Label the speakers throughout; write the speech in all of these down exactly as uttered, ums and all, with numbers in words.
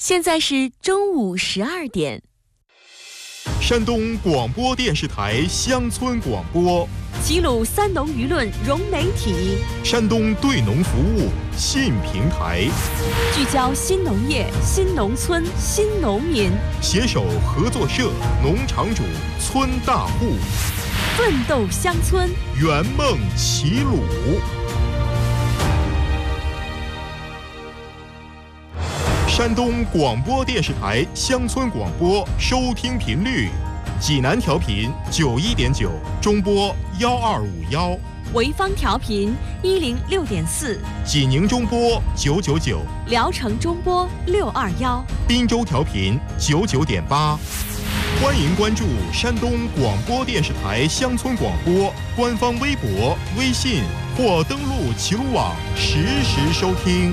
Speaker 1: 现在是中午十二点。
Speaker 2: 山东广播电视台乡村广播，
Speaker 1: 齐鲁三农舆论融媒体，
Speaker 2: 山东对农服务新平台，
Speaker 1: 聚焦新农业、新农村、新农民，
Speaker 2: 携手合作社、农场主、村大户，
Speaker 1: 奋斗乡村，
Speaker 2: 圆梦齐鲁。山东广播电视台乡村广播收听频率：济南调频九一点九，中波幺二五幺；
Speaker 1: 潍坊调频一零六点四，
Speaker 2: 济宁中波九九九，
Speaker 1: 聊城中波六二幺，
Speaker 2: 滨州调频九九点八。欢迎关注山东广播电视台乡村广播官方微博、微信或登录齐鲁网实时收听。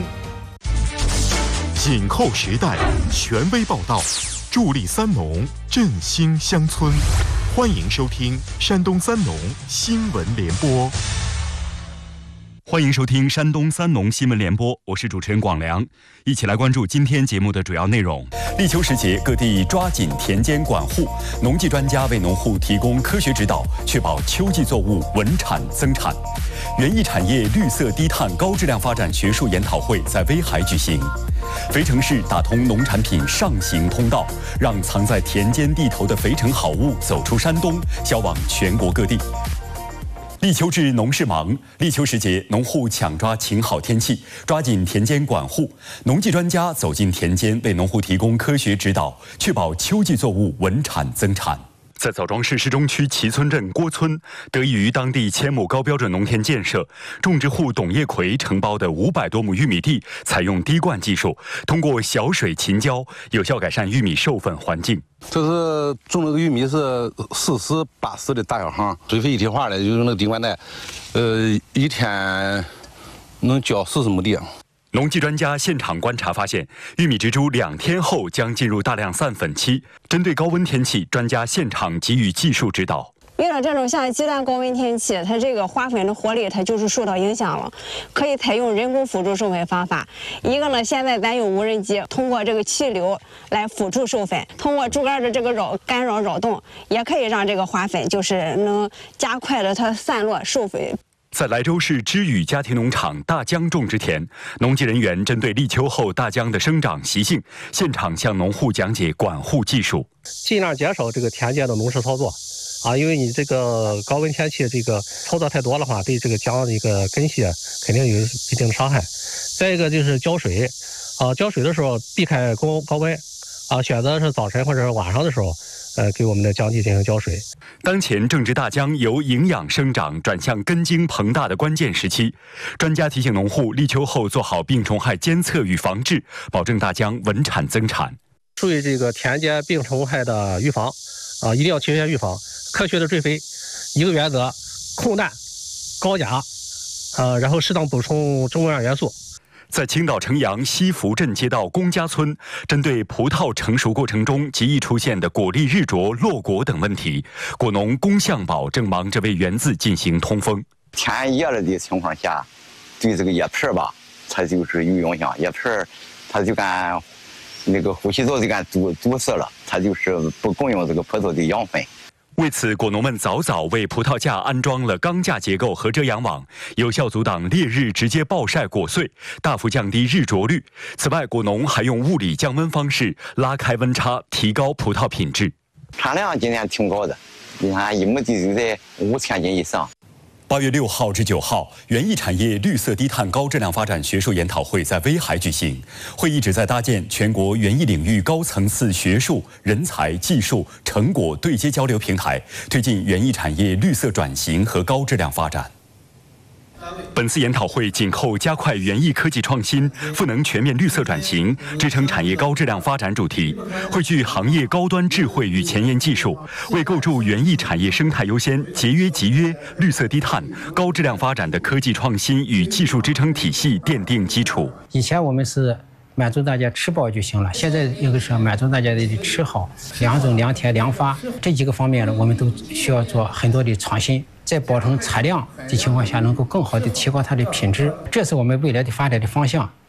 Speaker 2: 紧扣时代，权威报道，助力三农，振兴乡村。欢迎收听山东三农新闻联播。
Speaker 3: 欢迎收听山东三农新闻联播，我是主持人广良，一起来关注今天节目的主要内容。立秋时节，各地抓紧田间管护，农技专家为农户提供科学指导，确保秋季作物稳产增产。园艺产业绿色低碳高质量发展学术研讨会在威海举行。肥城市打通农产品上行通道，让藏在田间地头的肥城好物走出山东，销往全国各地。立秋至，农事忙。立秋时节，农户抢抓晴好天气，抓紧田间管护。农技专家走进田间，为农户提供科学指导，确保秋季作物稳产增产。在枣庄市市中区齐村镇郭村，得益于当地千亩高标准农田建设，种植户董业奎承包的五百多亩玉米地采用滴灌技术，通过小水勤浇，有效改善玉米授粉环境。
Speaker 4: 这是种那个玉米是四十八十的大小行，水肥一体化的，就用那个滴灌带，呃，一天能浇四十亩地。
Speaker 3: 农技专家现场观察发现，玉米植株两天后将进入大量散粉期。针对高温天气，专家现场给予技术指导。
Speaker 5: 遇到这种像极端高温天气，它这个花粉的活力它就是受到影响了，可以采用人工辅助授粉方法。一个呢，现在咱有无人机，通过这个气流来辅助授粉，通过竹竿的这个扰干扰扰动，也可以让这个花粉就是能加快的它散落授粉。
Speaker 3: 在莱州市知宇家庭农场大姜种植田，农技人员针对立秋后大姜的生长习性，现场向农户讲解管护技术，
Speaker 6: 尽量减少这个田间的农事操作，啊，因为你这个高温天气，这个操作太多的话，对这个姜的一个根系肯定有一定的伤害。再一个就是浇水，啊，浇水的时候避开高高温，啊，选择是早晨或者是晚上的时候。呃，给我们的姜地进行浇水。
Speaker 3: 当前正值大姜由营养生长转向根茎膨大的关键时期，专家提醒农户，立秋后做好病虫害监测与防治，保证大姜稳产增产。
Speaker 6: 注意这个田间病虫害的预防，啊，一定要提前预防。科学的追肥，一个原则：控氮、高钾，呃，然后适当补充中微量元素。
Speaker 3: 在青岛城阳西福镇街道龚家村，针对葡萄成熟过程中极易出现的果粒日灼、落果等问题，果农龚向宝正忙着为园子进行通风。
Speaker 7: 天热了的情况下，对这个叶片吧，它就是有影响。叶片它就干那个呼吸道就干堵堵塞了，它就是不供应这个葡萄的养分。
Speaker 3: 为此，果农们早早为葡萄架安装了钢架结构和遮阳网，有效阻挡烈日直接暴晒果穗，大幅降低日灼率。此外，果农还用物理降温方式拉开温差，提高葡萄品质。
Speaker 7: 产量今年挺高的，你看一亩地就在五千斤以上。
Speaker 3: 八月六号至九号，园艺产业绿色低碳高质量发展学术研讨会在威海举行。会议旨在搭建全国园艺领域高层次学术、人才、技术、成果对接交流平台，推进园艺产业绿色转型和高质量发展。本次研讨会紧扣加快园艺科技创新、赋能全面绿色转型、支撑产业高质量发展主题，汇聚行业高端智慧与前沿技术，为构筑园艺产业生态优先、节约集约、绿色低碳、高质量发展的科技创新与技术支撑体系奠定基础。
Speaker 8: 以前我们是满足大家吃饱就行了，现在一个是满足大家的吃好、良种、良田、良发这几个方面呢，我们都需要做很多的创新。在保证产量的情况下，能够更好的提高它的品质，这是我们未来的发展的方向。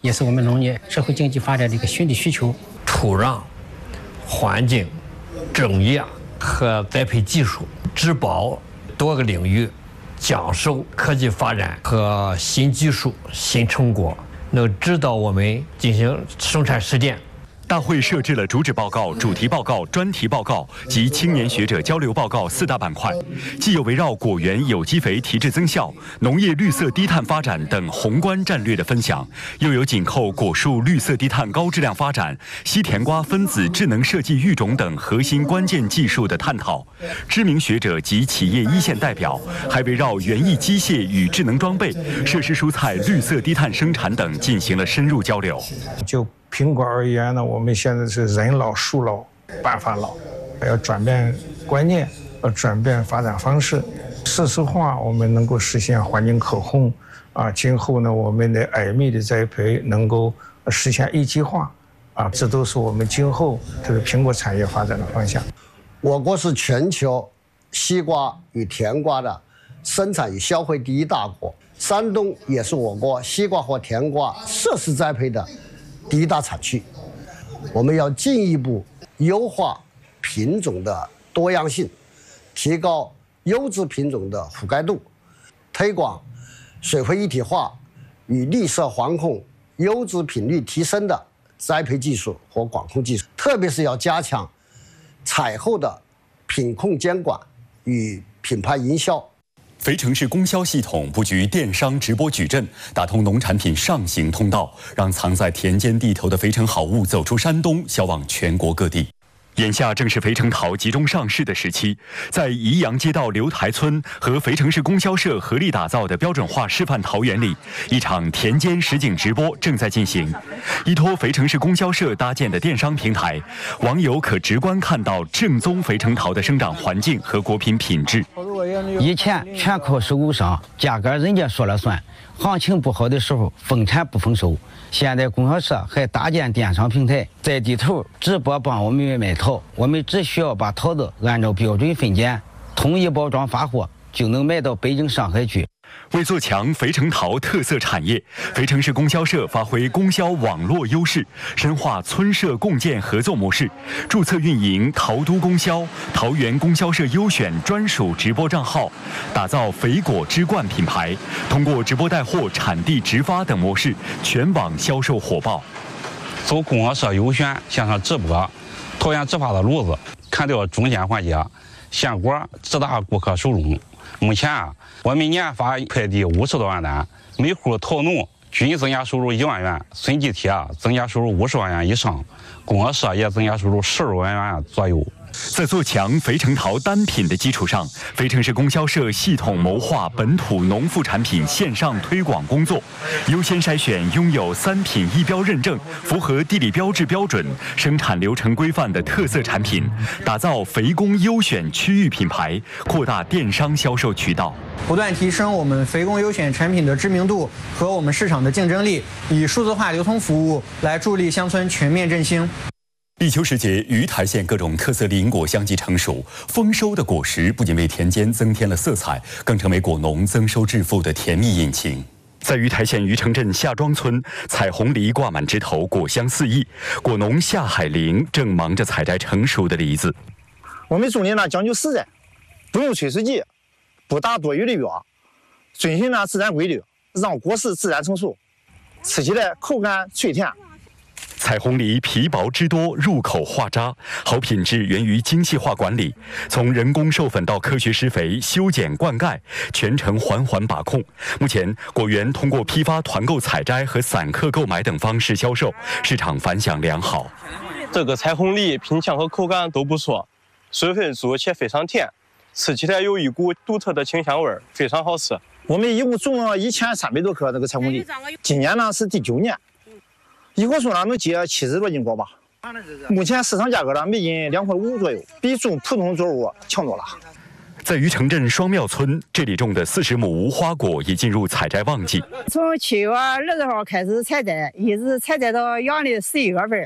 Speaker 8: 也是我们农业社会经济发展的一个新的需求。
Speaker 9: 土壤、环境、种业和栽培技术、植保多个领域，讲授科技发展和新技术、新成果，能指导我们进行生产实践。
Speaker 3: 大会设置了主旨报告、主题报告、专题报告及青年学者交流报告四大板块，既有围绕果园有机肥提质增效、农业绿色低碳发展等宏观战略的分享，又有紧扣果树绿色低碳高质量发展、西甜瓜分子智能设计育种等核心关键技术的探讨。知名学者及企业一线代表还围绕园艺机械与智能装备、设施蔬菜绿色低碳生产等进行了深入交流。
Speaker 10: 就苹果而言呢，我们现在是人老树老办法老，要转变观念，要转变发展方式。事实化，我们能够实现环境可控啊。今后呢，我们的矮密的栽培能够实现一体化啊，这都是我们今后这个苹果产业发展的方向。
Speaker 11: 我国是全球西瓜与甜瓜的生产与消费第一大国，山东也是我国西瓜和甜瓜设施栽培的第一大产区。我们要进一步优化品种的多样性，提高优质品种的覆盖度，推广水肥一体化与绿色环控优质品率提升的栽培技术和管控技术，特别是要加强采后的品控监管与品牌营销。
Speaker 3: 肥城市供销系统布局电商直播矩阵，打通农产品上行通道，让藏在田间地头的肥城好物走出山东，销往全国各地。眼下正是肥城桃集中上市的时期，在宜阳街道刘台村和肥城市供销社合力打造的标准化示范桃园里，一场田间实景直播正在进行。依托肥城市供销社搭建的电商平台，网友可直观看到正宗肥城桃的生长环境和果品品质。
Speaker 12: 以前全靠收购商，价格人家说了算，行情不好的时候丰产不丰收。现在供销社还搭建电商平台，在地头直播帮我们卖桃，我们只需要把桃子按照标准分拣，统一包装发货，就能卖到北京、上海去。
Speaker 3: 为做强肥城桃特色产业，肥城市供销社发挥供销网络优势，深化村社共建合作模式，注册运营桃都供销、桃园供销社优选专属直播账号，打造肥果之冠品牌，通过直播带货、产地直发等模式，全网销售火爆。
Speaker 13: 走供销社优选线上直播，桃园直发的路子，砍掉中间环节，鲜果直达顾客手中。目前啊，我们年发快递五十多万单，每户桃农均增加收入一万元，村集体啊增加收入五十万元以上，供销社也增加收入十二万元左右。
Speaker 3: 在做强肥城桃单品的基础上，肥城市供销社系统谋划本土农副产品线上推广工作，优先筛选拥有三品一标认证、符合地理标志标准、生产流程规范的特色产品，打造肥工优选区域品牌，扩大电商销售渠道，
Speaker 14: 不断提升我们肥工优选产品的知名度和我们市场的竞争力，以数字化流通服务来助力乡村全面振兴。
Speaker 3: 立秋时节，鱼台县各种特色林果相继成熟，丰收的果实不仅为田间增添了色彩，更成为果农增收致富的甜蜜引擎。在鱼台县鱼城镇夏庄村，彩虹梨挂满枝头，果香四溢。果农夏海玲正忙着采摘成熟的梨子。
Speaker 15: 我们种的呢讲究实在，不用催水剂，不打多余的药，遵循呢自然规律，让果实自然成熟，吃起来口感脆甜。
Speaker 3: 彩虹梨皮薄汁多，入口化渣，好品质源于精细化管理，从人工授粉到科学施肥、修剪灌溉，全程环环把控。目前，果园通过批发、团购采摘和散客购买等方式销售，市场反响良好。
Speaker 16: 这个彩虹梨品相和口感都不错，水分足且非常甜，吃起来有一股独特的清香味儿，非常好吃。
Speaker 15: 我们一共种了一千三百多棵这个彩虹梨，今年呢是第九年。一棵树呢能结七十多斤果吧，目前市场价格呢每斤两块五左右，比种普通作物强多了。
Speaker 3: 在鱼城镇双庙村，这里种的四十亩无花果已进入采摘旺季。
Speaker 17: 从七月二十号开始采摘，一直采摘到阳历十一月份，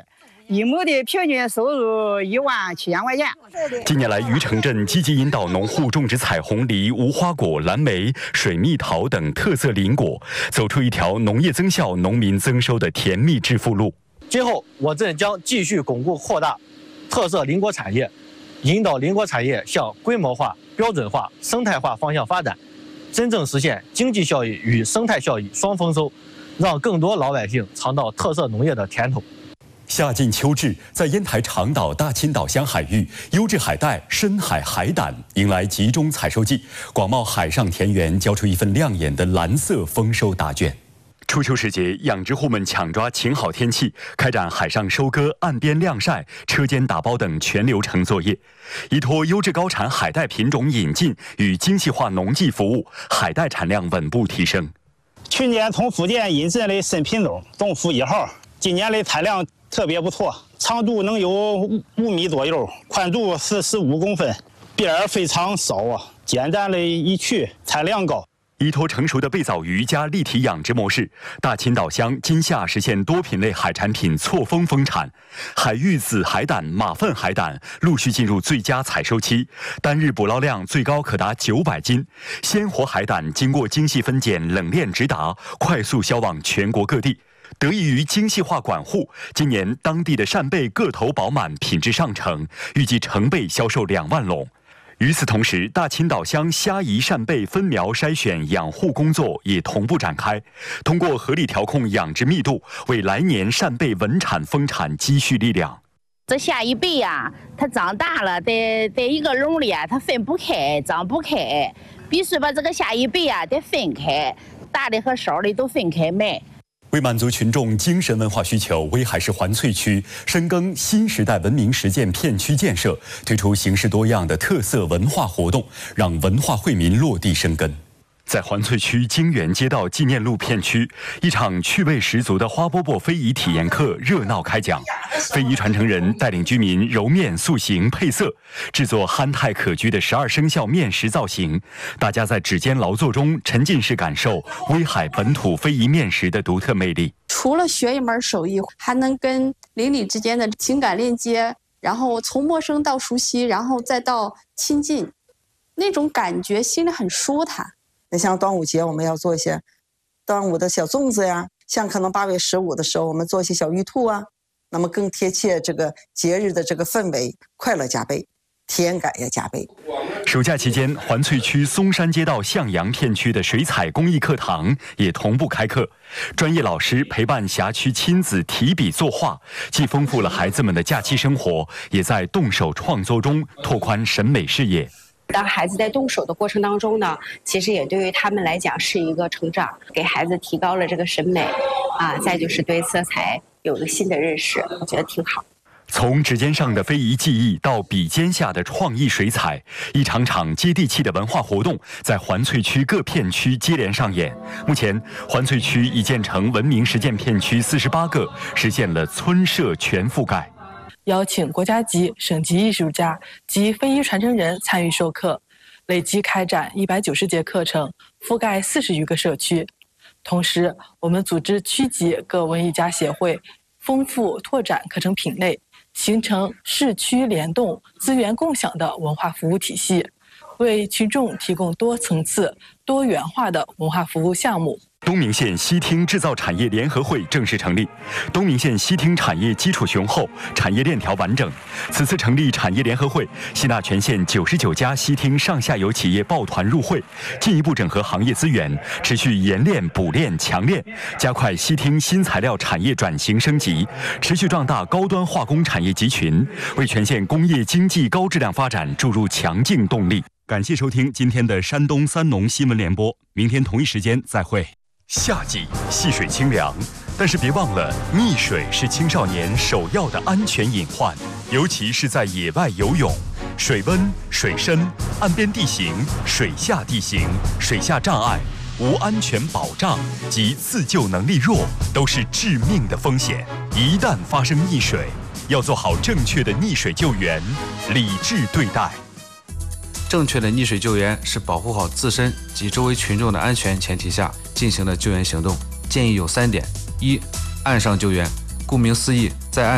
Speaker 17: 一亩的平均收入一万七千块钱。
Speaker 3: 近年来，余城镇积极引导农户种植彩虹梨、无花果、蓝莓、水蜜桃等特色林果，走出一条农业增效、农民增收的甜蜜致富路。
Speaker 18: 今后，我镇将继续巩固扩大特色林果产业，引导林果产业向规模化、标准化、生态化方向发展，真正实现经济效益与生态效益双丰收，让更多老百姓尝到特色农业的甜头。
Speaker 3: 夏尽秋至，在烟台长岛大青岛乡海域，优质海带、深海海胆迎来集中采收季，广袤海上田园交出一份亮眼的蓝色丰收答卷。初秋时节，养殖户们抢抓晴好天气，开展海上收割、岸边晾晒、车间打包等全流程作业。依托优质高产海带品种引进与精细化农技服务，海带产量稳步提升。
Speaker 19: 去年从福建引进的新品种东福一号，今年的产量特别不错，长度能有五米左右，宽度是十五公分，边儿非常少啊，简单的一取，产量高。
Speaker 3: 依托成熟的贝藻鱼加立体养殖模式，大青岛乡今夏实现多品类海产品错峰丰产，海域紫海胆、马粪海胆陆续进入最佳采收期，单日捕捞量最高可达九百斤。鲜活海胆经过精细分拣、冷链直达，快速销往全国各地。得益于精细化管护，今年当地的扇贝个头饱满，品质上乘，预计成贝销售两万笼。与此同时，大青岛乡虾夷扇贝分苗筛选养护工作也同步展开，通过合理调控养殖密度，为来年扇贝稳产丰产积蓄力量。
Speaker 20: 这虾夷贝呀，它长大了，在在一个笼里啊，它分不开，长不开，必须把这个虾夷贝啊得分开，大的和少的都分开卖。
Speaker 3: 为满足群众精神文化需求，威海市环翠区深耕新时代文明实践片区建设，推出形式多样的特色文化活动，让文化惠民落地生根。在环翠区金源街道纪念路片区，一场趣味十足的花饽饽非遗体验课热闹开讲。非遗传承人带领居民揉面、塑形、配色，制作憨态可掬的十二生肖面食造型。大家在指尖劳作中沉浸式感受威海本土非遗面食的独特魅力。
Speaker 21: 除了学一门手艺，还能跟邻里之间的情感链接，然后从陌生到熟悉，然后再到亲近，那种感觉心里很舒坦。
Speaker 22: 那像端午节，我们要做一些端午的小粽子呀，像可能八月十五的时候，我们做一些小玉兔啊，那么更贴切这个节日的这个氛围，快乐加倍，体验感也加倍。
Speaker 3: 暑假期间，环翠区松山街道向阳片区的水彩工艺课堂也同步开课，专业老师陪伴辖区亲子提笔作画，既丰富了孩子们的假期生活，也在动手创作中拓宽审美视野。
Speaker 23: 当孩子在动手的过程当中呢，其实也对于他们来讲是一个成长，给孩子提高了这个审美，啊，再就是对色彩有了新的认识，我觉得挺好。
Speaker 3: 从指尖上的非遗技艺到笔尖下的创意水彩，一场场接地气的文化活动在环翠区各片区接连上演。目前，环翠区已建成文明实践片区四十八个，实现了村社全覆盖。
Speaker 24: 邀请国家级、省级艺术家及非遗传承人参与授课，累计开展一百九十节课程，覆盖四十余个社区。同时，我们组织区级各文艺家协会，丰富拓展课程品类，形成市区联动、资源共享的文化服务体系，为群众提供多层次、多元化的文化服务项目。
Speaker 3: 东明县西厅制造产业联合会正式成立。东明县西厅产业基础雄厚，产业链条完整。此次成立产业联合会，吸纳全县九十九家西厅上下游企业抱团入会，进一步整合行业资源，持续研炼、补炼、强炼，加快西厅新材料产业转型升级，持续壮大高端化工产业集群，为全县工业经济高质量发展注入强劲动力。感谢收听今天的山东三农新闻联播，明天同一时间再会。夏季戏水清凉，但是别忘了，溺水是青少年首要的安全隐患，尤其是在野外游泳。水温、水深、岸边地形、水下地形、水下障碍、无安全保障及自救能力弱，都是致命的风险。一旦发生溺水，要做好正确的溺水救援，理智对待。
Speaker 25: 正确的溺水救援是保护好自身及周围群众的安全前提下进行的救援行动，建议有三点：一、岸上救援，顾名思义，在岸上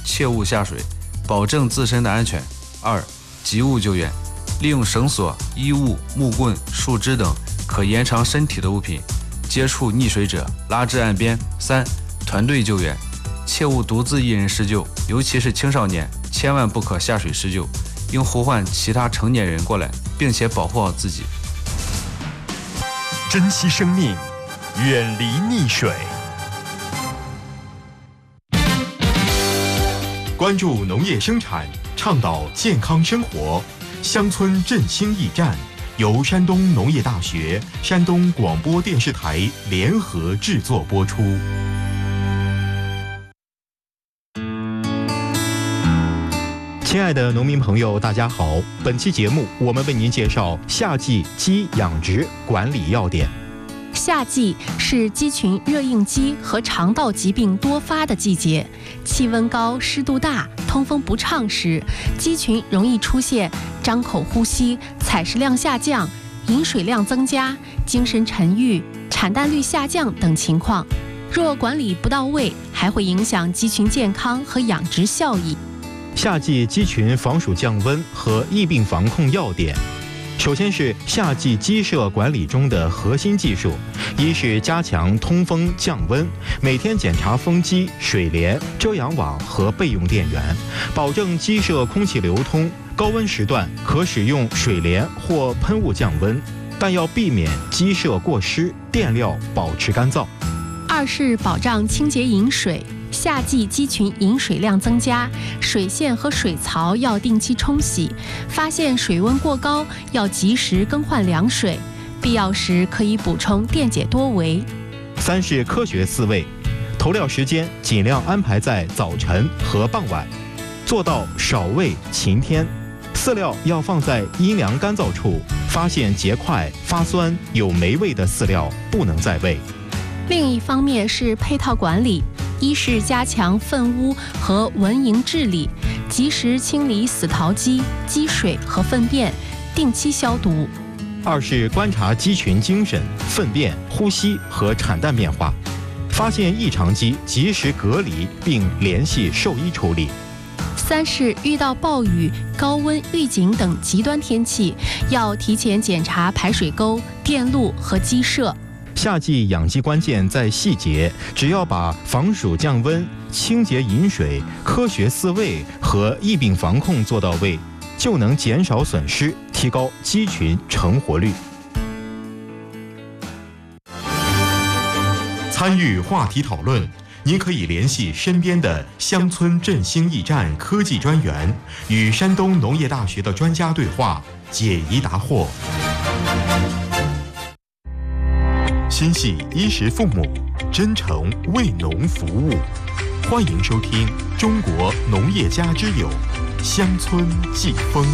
Speaker 25: 切勿下水，保证自身的安全。二、急务救援，利用绳索、衣物、木棍、树枝等可延长身体的物品，接触溺水者拉至岸边。三、团队救援，切勿独自一人施救，尤其是青少年，千万不可下水施救，应呼唤其他成年人过来，并且保护好自己。
Speaker 3: 珍惜生命，远离溺水。关注农业生产，倡导健康生活。乡村振兴驿站由山东农业大学、山东广播电视台联合制作播出。亲爱的农民朋友，大家好！本期节目我们为您介绍夏季鸡养殖管理要点。
Speaker 1: 夏季是鸡群热应激和肠道疾病多发的季节，气温高、湿度大、通风不畅时，鸡群容易出现张口呼吸、采食量下降、饮水量增加、精神沉郁、产蛋率下降等情况。若管理不到位，还会影响鸡群健康和养殖效益。
Speaker 3: 夏季鸡群防暑降温和疫病防控要点。首先是夏季鸡舍管理中的核心技术，一是加强通风降温，每天检查风机、水帘、遮阳网和备用电源，保证鸡舍空气流通。高温时段可使用水帘或喷雾降温，但要避免鸡舍过湿，垫料保持干燥。
Speaker 1: 二是保障清洁饮水。夏季鸡群饮水量增加，水线和水槽要定期冲洗，发现水温过高要及时更换凉水，必要时可以补充电解多维。
Speaker 3: 三是科学饲喂，投料时间尽量安排在早晨和傍晚，做到少喂勤添。饲料要放在阴凉干燥处，发现结块、发酸、有霉味的饲料不能再喂。
Speaker 1: 另一方面是配套管理。一是加强粪污和蚊蝇治理，及时清理死陶鸡、积水和粪便，定期消毒。
Speaker 3: 二是观察鸡群精神、粪便、呼吸和产蛋变化，发现异常鸡及时隔离并联系兽医处理。
Speaker 1: 三是遇到暴雨、高温、预警等极端天气，要提前检查排水沟、电路和鸡舍。
Speaker 3: 夏季养鸡关键在细节，只要把防暑降温、清洁饮水、科学饲喂和疫病防控做到位，就能减少损失，提高鸡群成活率。参与话题讨论，您可以联系身边的乡村振兴驿站科技专员，与山东农业大学的专家对话，解疑答惑。心系衣食父母，真诚为农服务。欢迎收听《中国农业家之友》乡村季风。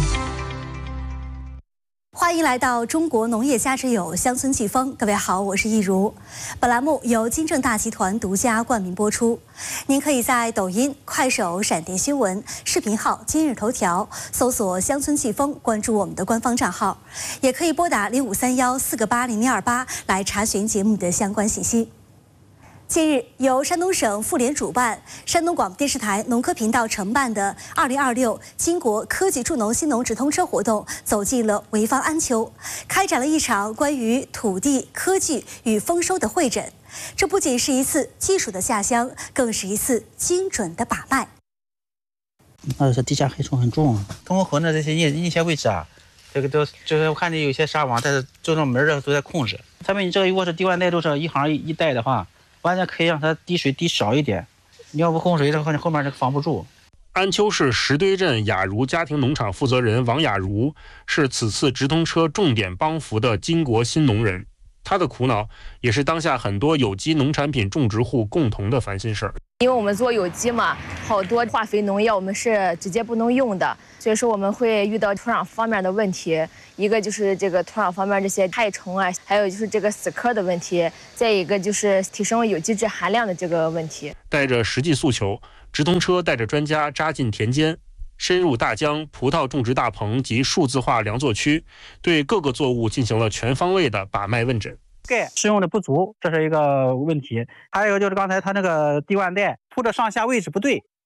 Speaker 2: 欢迎来到中国农业家之友乡村季风，各位好，我是易如。本栏目由金正大集团独家冠名播出。您可以在抖音、快手、闪电新闻、视频号、今日头条搜索乡村季风，关注我们的官方账号，也可以拨打零五三幺四个八零零二八来查询节目的相关信息。近日，由山东省妇联主办、山东广播电视台农科频道承办的二零二六金国科技助农新农直通车活动走进了潍坊安丘，开展了一场关于土地、科技与丰收的会诊。这不仅是一次技术的下乡，更是一次精准的把脉。
Speaker 4: 那是地下黑虫很重啊，通过河呢这些一一些位置啊，这个都就是我看见有些纱网，但是这种门儿都在控制。他们你这个如果是地灌带都是一行一带的话，完全可以让它滴水滴少一点，你要不控水的话，你后面这个防不住。
Speaker 5: 安丘市石堆镇雅茹家庭农场负责人王雅茹是此次直通车重点帮扶的金国新农人，他的苦恼也是当下很多有机农产品种植户共同的烦心事儿。
Speaker 6: 因为我们做有机嘛，好多化肥农药我们是直接不能用的，所以说我们会遇到土壤方面的问题，一个就是这个土壤方面这些害虫啊，还有就是这个死壳的问题，再一个就是提升有机质含量的这个问题。
Speaker 5: 带着实际诉求，直通车带着专家扎进田间，深入大江葡萄种植大棚及数字化粮作区，对各个作物进行了全方位的把脉问诊。
Speaker 4: 钙使用的不足，这是一个问题。还有就是刚才它那个地灌带铺的上下位置不对，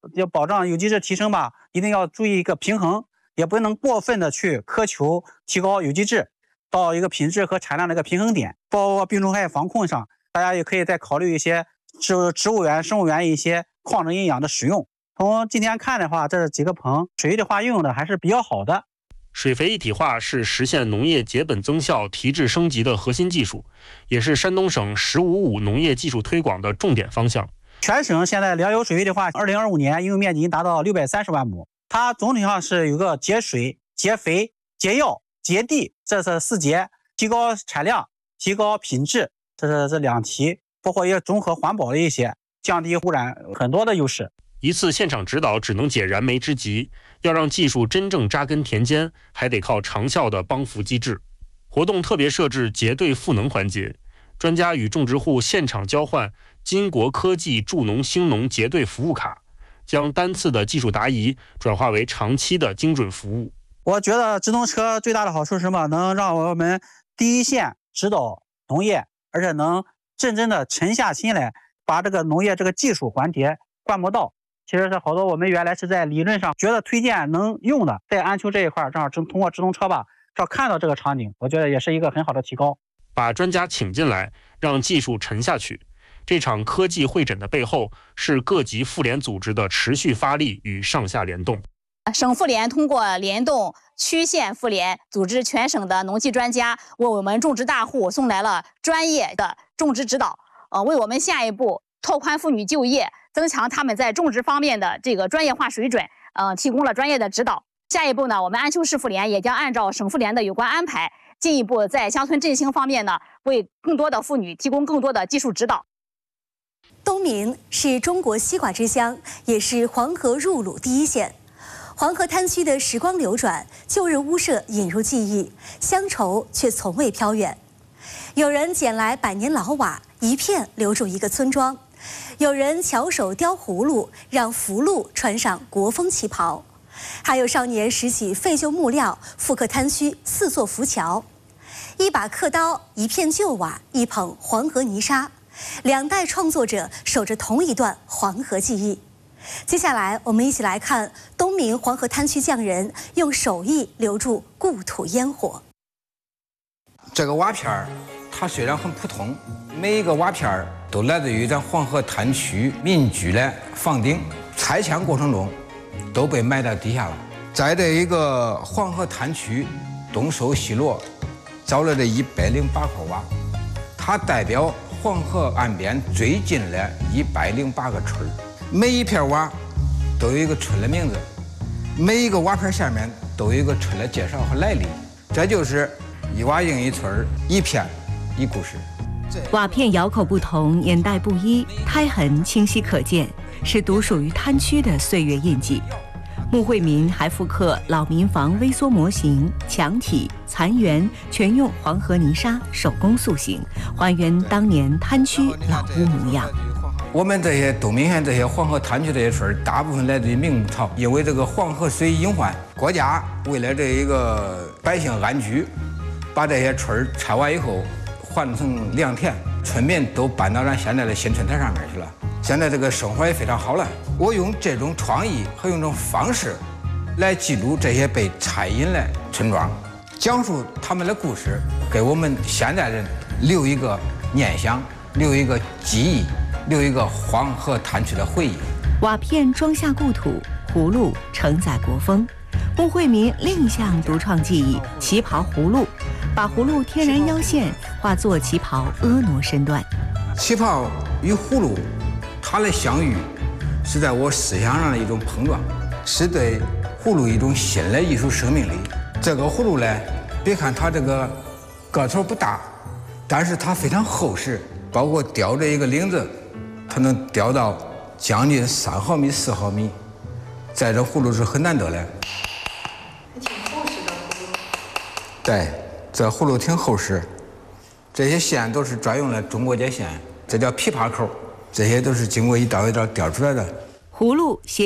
Speaker 4: 要保障有机质提升吧，一定要注意一个平衡，也不能过分的去苛求提高有机质，到一个品质和产量的一个平衡点。包括病虫害防控上，大家也可以再考虑一些植植物源、生物源一些矿质营养的使用。从今天看的话，这几个棚水一体化运用的还是比较好的。
Speaker 5: 水肥一体化是实现农业节本增效、提质升级的核心技术，也是山东省“十五五”农业技术推广的重点方向。
Speaker 4: 全省现在粮油水肥一体化，二零二五年应用面积已经达到六百三十万亩。它总体上是有个节水、节肥、节药、节地，这是四节，提高产量、提高品质，这是这两题，包括一些综合环保的一些，降低污染很多的优势。
Speaker 5: 一次现场指导只能解燃眉之急，要让技术真正扎根田间，还得靠长效的帮扶机制。活动特别设置结对赋能环节，专家与种植户现场交换金国科技助农兴农结对服务卡，将单次的技术答疑转化为长期的精准服务。
Speaker 4: 我觉得直通车最大的好处是什么？能让我们第一线指导农业，而且能真正的沉下心来，把这个农业这个技术环节观摩到。其实是好多我们原来是在理论上觉得推荐能用的，在安丘这一块正好通过直通车吧，正好看到这个场景，我觉得也是一个很好的提高。
Speaker 5: 把专家请进来，让技术沉下去。这场科技会诊的背后，是各级妇联组织的持续发力与上下联动。
Speaker 7: 省妇联通过联动区县妇联，组织全省的农技专家，为我们种植大户送来了专业的种植指导，呃，为我们下一步拓宽妇女就业，增强他们在种植方面的这个专业化水准，呃，提供了专业的指导。下一步呢，我们安丘市妇联也将按照省妇联的有关安排，进一步在乡村振兴方面呢，为更多的妇女提供更多的技术指导。
Speaker 2: 东明是中国西瓜之乡，也是黄河入鲁第一县。黄河滩区的时光流转，旧日屋舍引入记忆，乡愁却从未飘远。有人捡来百年老瓦，一片留住一个村庄；有人巧手雕葫芦，让福禄穿上国风旗袍；还有少年拾起废旧木料，复刻滩区四座浮桥。一把刻刀，一片旧瓦，一捧黄河泥沙，两代创作者守着同一段黄河记忆。接下来，我们一起来看东明黄河滩区匠人用手艺留住故土烟火。
Speaker 8: 这个瓦片儿，它虽然很普通，每一个瓦片儿都来自于咱黄河滩区民居的房顶，拆迁过程中都被埋到地下了。在这一个黄河滩区东收西落，找了这一百零八块瓦，它代表黄河岸边最近的一百零八个村儿。每一片瓦都有一个村的名字，每一个瓦片下面都有一个村的介绍和来历。这就是一瓦应一村，一片一故事。
Speaker 9: 瓦片窑口不同，年代不一，胎痕清晰可见，是独属于滩区的岁月印记。穆惠民还复刻老民房微缩模型、墙体、残垣，全用黄河泥沙手工塑形，还原当年滩区老屋模样。
Speaker 8: 我们这些东明县这些黄河滩区这些村，大部分来自于明朝，因为这个黄河水隐患，国家为了这一个百姓安居，把这些村拆完以后换成良田，村民都搬到咱现在的新村台上面去了。现在这个生活也非常好了。我用这种创意和用这种方式来记录这些被拆隐的村庄，讲述他们的故事，给我们现代人留一个念想，留一个记忆，留一个黄河滩区的回忆。
Speaker 9: 瓦片装下故土，葫芦承载国风。穆惠民另一项独创技艺——旗袍葫芦，把葫芦天然腰线化作旗袍，婀娜身段。
Speaker 8: 旗袍与葫芦，它的相遇是在我思想上的一种碰撞，是对葫芦一种新的艺术生命力。这个葫芦呢，别看它这个个头不大，但是它非常厚实，包括吊着一个领子，它能吊到将近三毫米、四毫米，在这葫芦是很难得的。
Speaker 21: 挺厚实的葫芦。
Speaker 8: 对，这葫芦挺厚实。这些线都是专用的中国结线，这叫琵琶扣，这些都是经过一道一道雕出来的。
Speaker 9: 葫芦斜